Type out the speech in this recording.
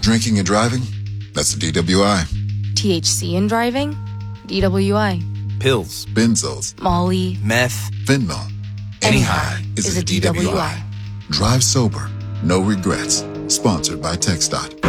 Drinking and driving? That's a DWI. THC in driving? DWI. Pills, Benzos, Molly, meth, fentanyl. Any high is a DWI. Drive sober. No regrets. Sponsored by TxDOT.